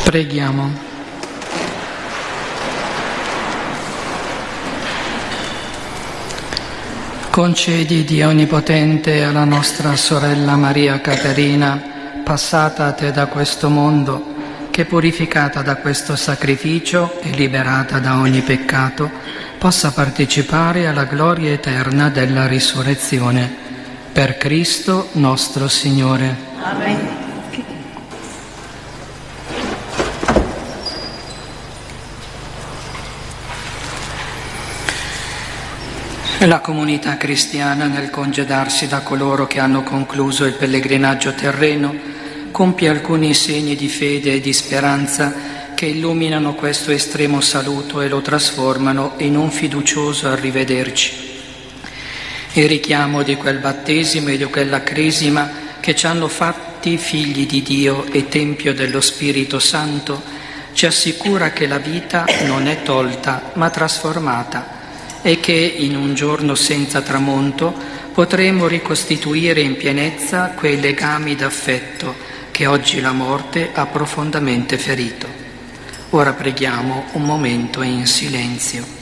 Preghiamo. Concedi, Dio Onnipotente, alla nostra sorella Maria Caterina, passata a Te da questo mondo, che purificata da questo sacrificio e liberata da ogni peccato, possa partecipare alla gloria eterna della risurrezione. Per Cristo nostro Signore. Amen. La comunità cristiana, nel congedarsi da coloro che hanno concluso il pellegrinaggio terreno, compie alcuni segni di fede e di speranza che illuminano questo estremo saluto e lo trasformano in un fiducioso arrivederci. Il richiamo di quel battesimo e di quella cresima che ci hanno fatti figli di Dio e Tempio dello Spirito Santo ci assicura che la vita non è tolta ma trasformata, e che in un giorno senza tramonto potremo ricostituire in pienezza quei legami d'affetto che oggi la morte ha profondamente ferito. Ora preghiamo un momento in silenzio.